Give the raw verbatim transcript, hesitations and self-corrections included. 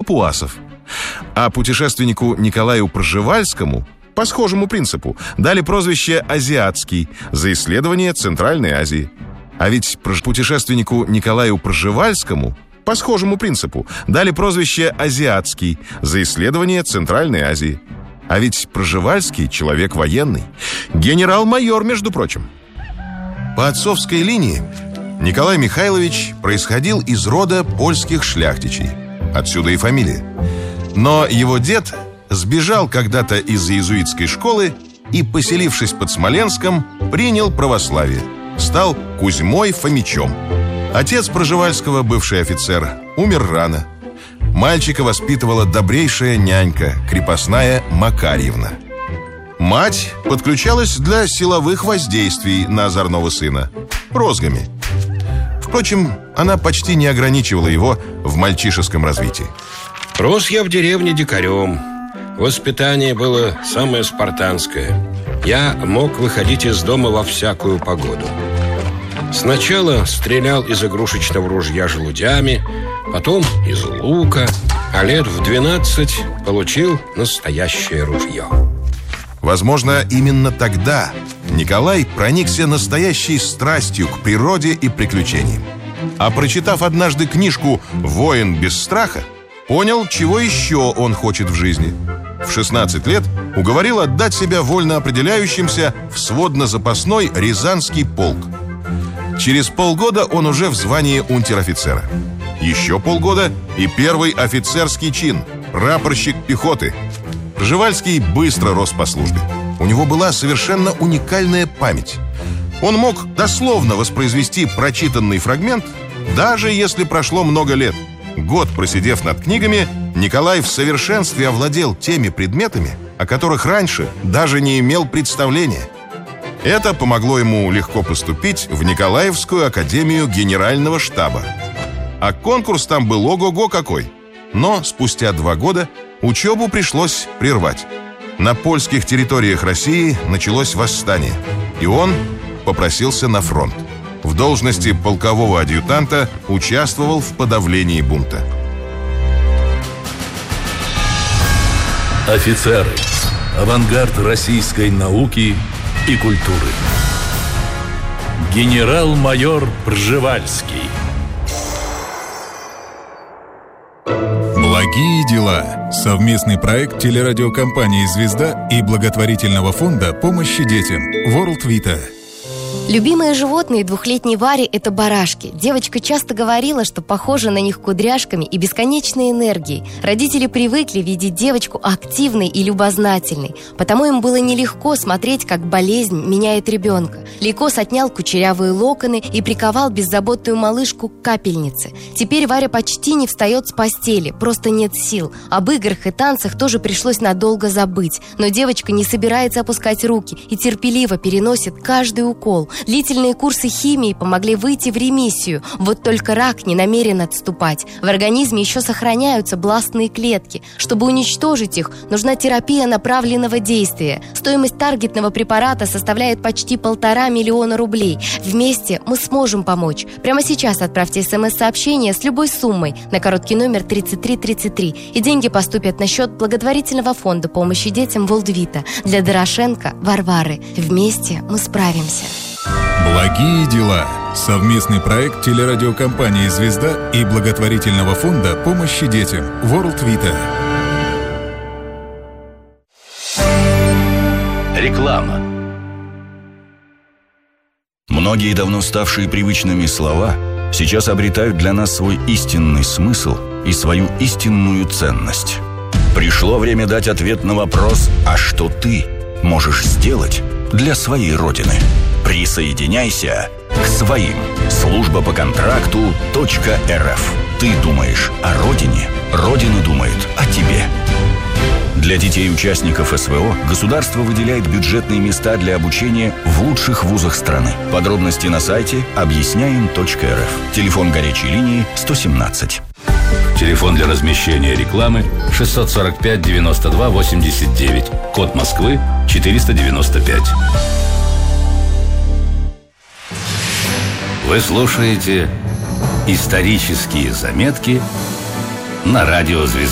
папуасов. А путешественнику Николаю Пржевальскому по схожему принципу дали прозвище «Азиатский» за исследование Центральной Азии. А ведь путешественнику Николаю Пржевальскому по схожему принципу дали прозвище «Азиатский» за исследование Центральной Азии. А ведь Пржевальский человек военный, генерал-майор, между прочим. По отцовской линии Николай Михайлович происходил из рода польских шляхтичей. Отсюда и фамилия. Но его дед сбежал когда-то из иезуитской школы и, поселившись под Смоленском, принял православие. Стал Кузьмой Фомичом. Отец Пржевальского, бывший офицер, умер рано. Мальчика воспитывала добрейшая нянька, крепостная Макарьевна. Мать подключалась для силовых воздействий на озорного сына розгами. Впрочем, она почти не ограничивала его в мальчишеском развитии. Рос я в деревне дикарем. Воспитание было самое спартанское. Я мог выходить из дома во всякую погоду. Сначала стрелял из игрушечного ружья желудями, потом из лука, а лет в двенадцать получил настоящее ружье. Возможно, именно тогда Николай проникся настоящей страстью к природе и приключениям. А прочитав однажды книжку «Воин без страха», понял, чего еще он хочет в жизни. В шестнадцать лет уговорил отдать себя вольно определяющимся в сводно-запасной Рязанский полк. Через полгода он уже в звании унтер-офицера. Еще полгода и первый офицерский чин – прапорщик пехоты. Пржевальский быстро рос по службе. У него была совершенно уникальная память. Он мог дословно воспроизвести прочитанный фрагмент, даже если прошло много лет. Год просидев над книгами, Николай в совершенстве овладел теми предметами, о которых раньше даже не имел представления. Это помогло ему легко поступить в Николаевскую академию генерального штаба. А конкурс там был ого-го какой. Но спустя два года учебу пришлось прервать. На польских территориях России началось восстание, и он попросился на фронт. В должности полкового адъютанта участвовал в подавлении бунта. Офицеры. Авангард российской науки и культуры. Генерал-майор Пржевальский. Благие дела. Совместный проект телерадиокомпании «Звезда» и благотворительного фонда помощи детям World Vita. Любимые животные двухлетней Вари – это барашки. Девочка часто говорила, что похожа на них кудряшками и бесконечной энергией. Родители привыкли видеть девочку активной и любознательной, потому им было нелегко смотреть, как болезнь меняет ребенка. Лейкоз отнял кучерявые локоны и приковал беззаботную малышку к капельнице. Теперь Варя почти не встает с постели, просто нет сил. Об играх и танцах тоже пришлось надолго забыть. Но девочка не собирается опускать руки и терпеливо переносит каждый укол. Длительные курсы химии помогли выйти в ремиссию. Вот только рак не намерен отступать. В организме еще сохраняются бластные клетки. Чтобы уничтожить их, нужна терапия направленного действия. Стоимость таргетного препарата составляет почти полтора миллиона рублей. Вместе мы сможем помочь. Прямо сейчас отправьте смс-сообщение с любой суммой на короткий номер тридцать три тридцать три, и деньги поступят на счет благотворительного фонда помощи детям World Vita для Дорошенко Варвары. Вместе мы справимся. Благие дела. Совместный проект телерадиокомпании «Звезда» и благотворительного фонда помощи детям World Vita. Реклама. Многие давно ставшие привычными слова сейчас обретают для нас свой истинный смысл и свою истинную ценность. Пришло время дать ответ на вопрос: а что ты можешь сделать для своей Родины? Присоединяйся к своим. Служба по контракту .рф. Ты думаешь о Родине, Родина думает о тебе. Для детей-участников СВО государство выделяет бюджетные места для обучения в лучших вузах страны. Подробности на сайте объясняем точка эр эф. Телефон горячей линии сто семнадцать. Телефон для размещения рекламы шестьсот сорок пять девяносто два восемьдесят девять. Код Москвы четыреста девяносто пять. Вы слушаете исторические заметки на радио «Звезда».